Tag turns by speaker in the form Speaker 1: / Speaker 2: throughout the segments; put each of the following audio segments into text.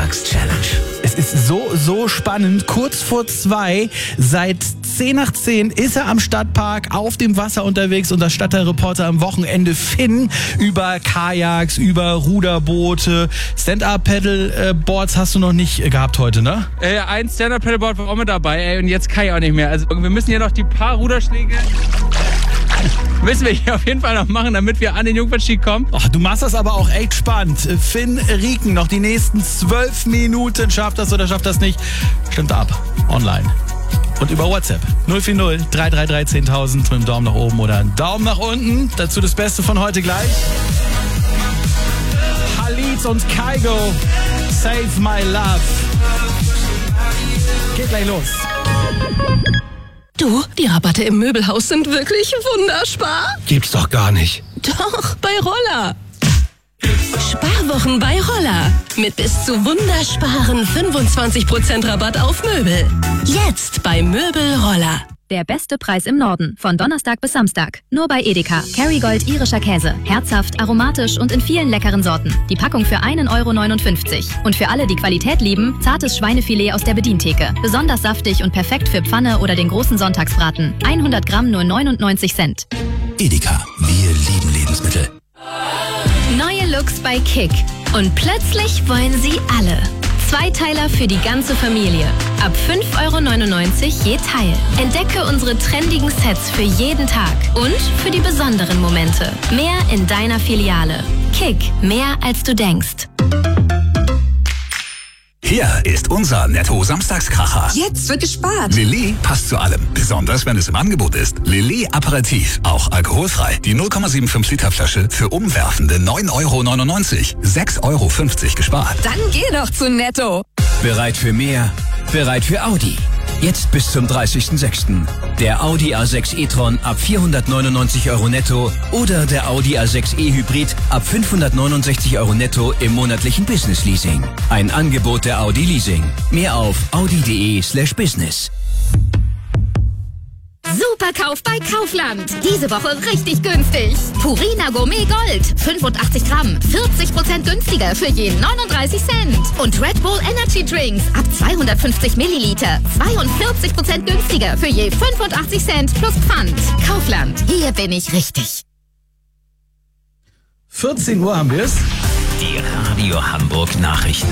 Speaker 1: Samstags-Challenge.
Speaker 2: Es ist so spannend. Kurz vor 2, seit 10 nach 10 ist er am Stadtpark auf dem Wasser unterwegs. Unser Stadtteilreporter am Wochenende Finn über Kajaks, über Ruderboote. Stand-Up-Paddleboards hast du noch nicht gehabt heute, ne?
Speaker 3: Ein Stand-Up-Paddleboard war auch mit dabei, und jetzt kann ich auch nicht mehr. Also wir müssen ja noch die paar Ruderschläge... müssen wir hier auf jeden Fall noch machen, damit wir an den Jungfernstieg kommen.
Speaker 2: Ach, du machst das aber auch echt spannend. Finn Rieken, noch die nächsten 12 Minuten. Schafft das oder schafft das nicht? Stimmt ab. Online. Und über WhatsApp. 040 333 10.000 mit einem Daumen nach oben oder einem Daumen nach unten. Dazu das Beste von heute gleich. Khalid und Kygo. Save My Love. Geht gleich los.
Speaker 4: Du, die Rabatte im Möbelhaus sind wirklich wunderspar.
Speaker 1: Gibt's doch gar nicht.
Speaker 4: Doch, bei Roller. Sparwochen bei Roller. Mit bis zu wundersparen 25% Rabatt auf Möbel. Jetzt bei Möbel Roller.
Speaker 5: Der beste Preis im Norden. Von Donnerstag bis Samstag. Nur bei Edeka. Kerrygold irischer Käse. Herzhaft, aromatisch und in vielen leckeren Sorten. Die Packung für 1,59 €. Und für alle, die Qualität lieben, zartes Schweinefilet aus der Bedientheke. Besonders saftig und perfekt für Pfanne oder den großen Sonntagsbraten. 100 Gramm nur 99 Cent.
Speaker 1: Edeka, wir lieben Lebensmittel.
Speaker 5: Neue Looks bei Kick. Und plötzlich wollen sie alle. Zweiteiler für die ganze Familie. Ab 5,99 € je Teil. Entdecke unsere trendigen Sets für jeden Tag und für die besonderen Momente. Mehr in deiner Filiale. Kick, mehr als du denkst.
Speaker 1: Hier ist unser Netto-Samstagskracher.
Speaker 6: Jetzt wird gespart.
Speaker 1: Lilly passt zu allem, besonders wenn es im Angebot ist. Lilly Aperitif, auch alkoholfrei. Die 0,75 Liter Flasche für umwerfende 9,99 €. 6,50 € gespart.
Speaker 6: Dann geh doch zu Netto.
Speaker 7: Bereit für mehr? Bereit für Audi. Jetzt bis zum 30.06. Der Audi A6 e-tron ab 499 € netto oder der Audi A6 e-Hybrid ab 569 € netto im monatlichen Business-Leasing. Ein Angebot der Audi Leasing. Mehr auf audi.de/business.
Speaker 8: Superkauf bei Kaufland. Diese Woche richtig günstig. Purina Gourmet Gold. 85 Gramm. 40% günstiger für je 39 Cent. Und Red Bull Energy Drinks ab 250 Milliliter. 42% günstiger für je 85 Cent plus Pfand. Kaufland. Hier bin ich richtig.
Speaker 2: 14 Uhr haben wir es.
Speaker 1: Die Radio Hamburg Nachrichten.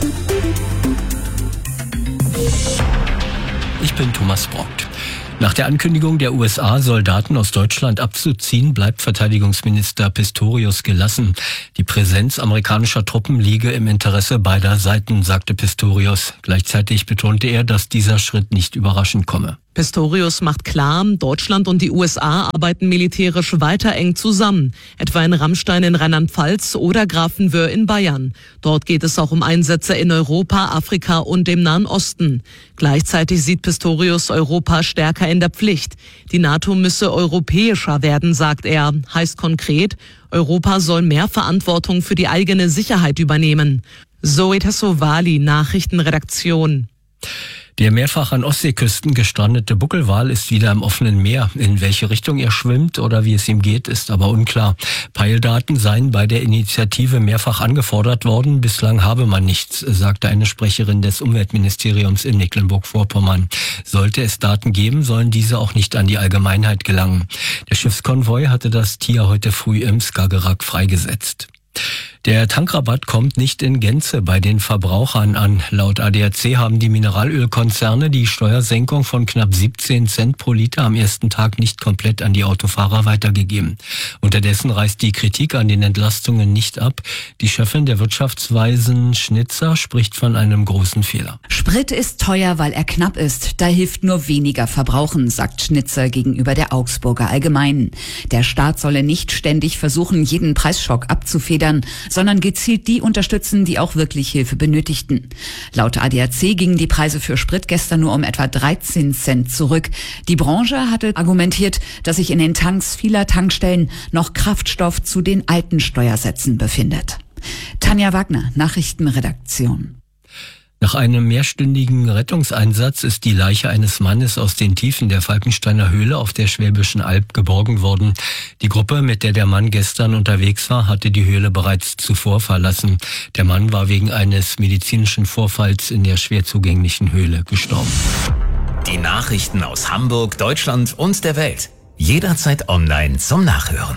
Speaker 9: Ich bin Thomas Brockt. Nach der Ankündigung der USA, Soldaten aus Deutschland abzuziehen, bleibt Verteidigungsminister Pistorius gelassen. Die Präsenz amerikanischer Truppen liege im Interesse beider Seiten, sagte Pistorius. Gleichzeitig betonte er, dass dieser Schritt nicht überraschend komme.
Speaker 10: Pistorius macht klar, Deutschland und die USA arbeiten militärisch weiter eng zusammen, etwa in Rammstein in Rheinland-Pfalz oder Grafenwöhr in Bayern. Dort geht es auch um Einsätze in Europa, Afrika und dem Nahen Osten. Gleichzeitig sieht Pistorius Europa stärker in der Pflicht. Die NATO müsse europäischer werden, sagt er. Heißt konkret, Europa soll mehr Verantwortung für die eigene Sicherheit übernehmen. Zoe Tassovali, Nachrichtenredaktion.
Speaker 9: Der mehrfach an Ostseeküsten gestrandete Buckelwal ist wieder im offenen Meer. In welche Richtung er schwimmt oder wie es ihm geht, ist aber unklar. Peildaten seien bei der Initiative mehrfach angefordert worden. Bislang habe man nichts, sagte eine Sprecherin des Umweltministeriums in Mecklenburg-Vorpommern. Sollte es Daten geben, sollen diese auch nicht an die Allgemeinheit gelangen. Der Schiffskonvoi hatte das Tier heute früh im Skagerrak freigesetzt. Der Tankrabatt kommt nicht in Gänze bei den Verbrauchern an. Laut ADAC haben die Mineralölkonzerne die Steuersenkung von knapp 17 Cent pro Liter am ersten Tag nicht komplett an die Autofahrer weitergegeben. Unterdessen reißt die Kritik an den Entlastungen nicht ab. Die Chefin der Wirtschaftsweisen Schnitzer spricht von einem großen Fehler.
Speaker 11: Sprit ist teuer, weil er knapp ist. Da hilft nur weniger Verbrauchen, sagt Schnitzer gegenüber der Augsburger Allgemeinen. Der Staat solle nicht ständig versuchen, jeden Preisschock abzufedern, sondern gezielt die unterstützen, die auch wirklich Hilfe benötigten. Laut ADAC gingen die Preise für Sprit gestern nur um etwa 13 Cent zurück. Die Branche hatte argumentiert, dass sich in den Tanks vieler Tankstellen noch Kraftstoff zu den alten Steuersätzen befindet. Tanja Wagner, Nachrichtenredaktion.
Speaker 9: Nach einem mehrstündigen Rettungseinsatz ist die Leiche eines Mannes aus den Tiefen der Falkensteiner Höhle auf der Schwäbischen Alb geborgen worden. Die Gruppe, mit der der Mann gestern unterwegs war, hatte die Höhle bereits zuvor verlassen. Der Mann war wegen eines medizinischen Vorfalls in der schwer zugänglichen Höhle gestorben.
Speaker 12: Die Nachrichten aus Hamburg, Deutschland und der Welt. Jederzeit online zum Nachhören.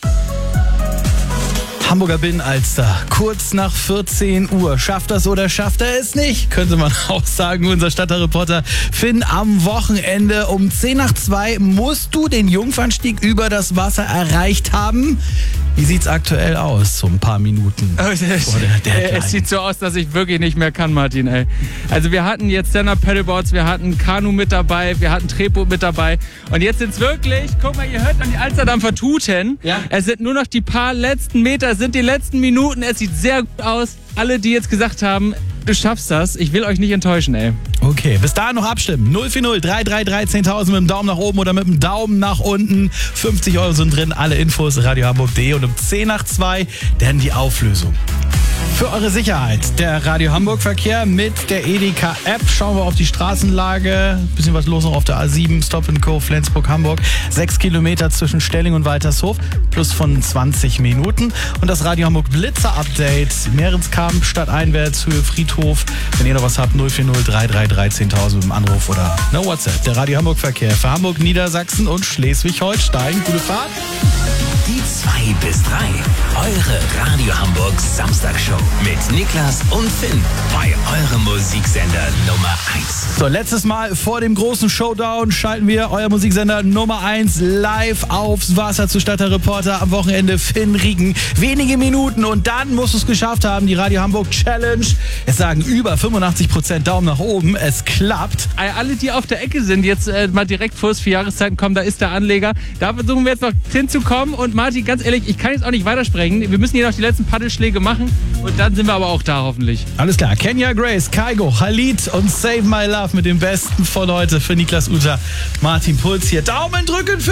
Speaker 2: Hamburger Binnenalster, kurz nach 14 Uhr. Schafft das oder schafft er es nicht? Könnte man auch sagen. Unser Stadtreporter Finn am Wochenende um 1:10 musst du den Jungfernstieg über das Wasser erreicht haben. Wie sieht's aktuell aus? So ein paar Minuten vor der Deadline.
Speaker 3: Es sieht so aus, dass ich wirklich nicht mehr kann, Martin, ey. Also wir hatten jetzt Stand-Up-Paddleboards, wir hatten Kanu mit dabei, wir hatten Tretboot mit dabei. Und jetzt sind's wirklich, guck mal, ihr hört dann die Alster dann vertuten. Ja. Es sind nur noch die paar letzten Meter, es sind die letzten Minuten. Es sieht sehr gut aus. Alle, die jetzt gesagt haben, du schaffst das, ich will euch nicht enttäuschen, ey.
Speaker 2: Okay, bis dahin noch abstimmen. 040 333 10.000 mit dem Daumen nach oben oder mit dem Daumen nach unten. 50 € sind drin, alle Infos radiohamburg.de und um 1:10 dann die Auflösung. Für eure Sicherheit, der Radio Hamburg Verkehr mit der Edeka App. Schauen wir auf die Straßenlage. Bisschen was los noch auf der A7, Stop & Co. Flensburg-Hamburg. 6 Kilometer zwischen Stelling und Waltershof, plus von 20 Minuten. Und das Radio Hamburg Blitzer Update. Mehrenskamp, stadteinwärts, Höhe Friedhof. Wenn ihr noch was habt, 040 333 10.000 mit dem Anruf oder eine WhatsApp. Der Radio Hamburg Verkehr für Hamburg, Niedersachsen und Schleswig-Holstein. Gute Fahrt.
Speaker 12: Die 2 bis 3. Eure Radio Hamburg Samstagshow mit Niklas und Finn bei eurem Musiksender Nummer 1.
Speaker 2: So, letztes Mal vor dem großen Showdown schalten wir euer Musiksender Nummer 1 live aufs Wasser zu Stadtreporter am Wochenende Finn Rieken. Wenige Minuten und dann musst du es geschafft haben, die Radio Hamburg Challenge. Es sagen über 85% Daumen nach oben. Es klappt.
Speaker 3: Alle, die auf der Ecke sind, jetzt mal direkt vor das 4 Jahreszeiten kommen, da ist der Anleger. Da versuchen wir jetzt noch hinzukommen und Martin, ganz ehrlich, ich kann jetzt auch nicht weitersprechen. Wir müssen hier noch die letzten Paddelschläge machen und dann sind wir aber auch da hoffentlich.
Speaker 2: Alles klar. Kenya Grace, Kaigo, Khalid und Save My Love mit dem Besten von heute für Niklas Uta. Martin Puls hier. Daumen drücken für